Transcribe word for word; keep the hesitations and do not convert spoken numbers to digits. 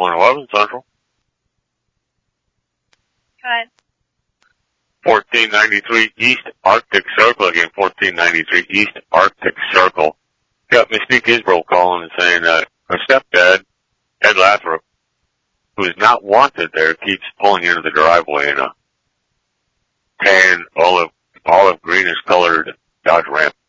one eleven Central. Go ahead. fourteen ninety-three East Arctic Circle again. fourteen ninety-three East Arctic Circle. Got Mystique Isbro calling and saying that her stepdad, Ed Lathrop, who is not wanted there, keeps pulling into the driveway in a tan, olive, olive greenish colored Dodge Ram.